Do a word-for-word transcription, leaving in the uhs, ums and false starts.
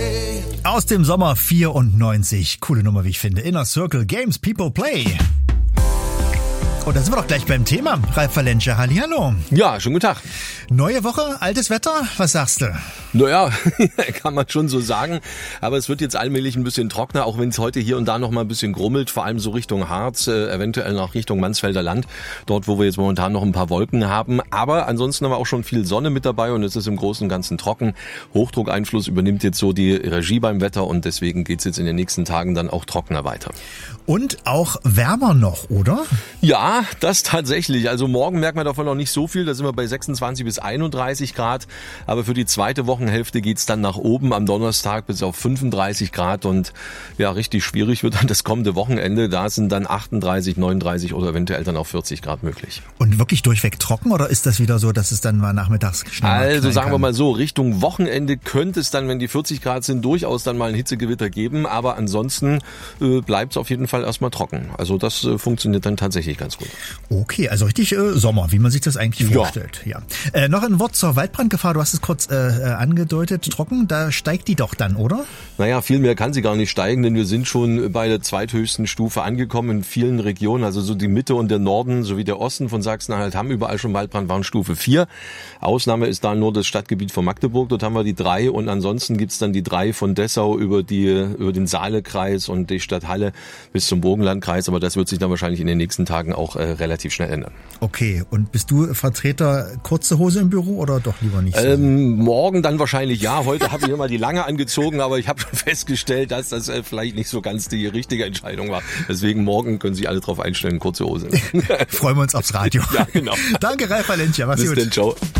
Aus dem Sommer vierundneunzig. Coole Nummer, wie ich finde. Inner Circle, Games People Play. Oh, da sind wir doch gleich beim Thema. Ralf Valensche, hallihallo. Ja, schönen guten Tag. Neue Woche, altes Wetter, was sagst du? Naja, kann man schon so sagen. Aber es wird jetzt allmählich ein bisschen trockener, auch wenn es heute hier und da noch mal ein bisschen grummelt. Vor allem so Richtung Harz, äh, eventuell noch Richtung Mansfelder Land. Dort, wo wir jetzt momentan noch ein paar Wolken haben. Aber ansonsten haben wir auch schon viel Sonne mit dabei und es ist im Großen und Ganzen trocken. Hochdruckeinfluss übernimmt jetzt so die Regie beim Wetter und deswegen geht's jetzt in den nächsten Tagen dann auch trockener weiter. Und auch wärmer noch, oder? Ja, das tatsächlich. Also morgen merkt man davon noch nicht so viel. Da sind wir bei sechsundzwanzig bis einunddreißig Grad. Aber für die zweite Wochenhälfte geht's dann nach oben am Donnerstag bis auf fünfunddreißig Grad. Und ja, richtig schwierig wird dann das kommende Wochenende. Da sind dann achtunddreißig, neununddreißig oder eventuell dann auch vierzig Grad möglich. Und wirklich durchweg trocken oder ist das wieder so, dass es dann mal nachmittags schnell Also sagen kann? wir mal so, Richtung Wochenende könnte es dann, wenn die vierzig Grad sind, durchaus dann mal ein Hitzegewitter geben. Aber ansonsten äh, bleibt es auf jeden Fall erstmal trocken. Also das äh, funktioniert dann tatsächlich ganz gut. Okay, also richtig äh, Sommer, wie man sich das eigentlich vorstellt. Ja. Ja. Äh, noch ein Wort zur Waldbrandgefahr. Du hast es kurz äh, angedeutet. Trocken, da steigt die doch dann, oder? Naja, viel mehr kann sie gar nicht steigen, denn wir sind schon bei der zweithöchsten Stufe angekommen in vielen Regionen. Also so die Mitte und der Norden sowie der Osten von Sachsen-Anhalt haben überall schon Waldbrand, waren Stufe vier. Ausnahme ist da nur das Stadtgebiet von Magdeburg. Dort haben wir die drei und ansonsten gibt's dann die drei von Dessau über die über den Saalekreis und die Stadt Halle bis zum Burgenlandkreis. Aber das wird sich dann wahrscheinlich in den nächsten Tagen auch äh, relativ schnell ändern. Okay, und bist du Vertreter kurze Hose im Büro oder doch lieber nicht so? Ähm, morgen dann wahrscheinlich ja. Heute habe ich immer die lange angezogen, aber ich habe schon festgestellt, dass das äh, vielleicht nicht so ganz die richtige Entscheidung war. Deswegen morgen können sich alle drauf einstellen, kurze Hose. Freuen wir uns aufs Radio. Ja, genau. Danke, Ralf Valensche. Mach's Bis gut. denn, ciao.